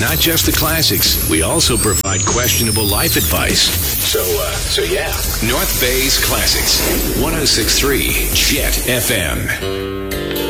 not just the classics. We also provide questionable life advice. So yeah. North Bay's Classics. 106.3 Jet FM.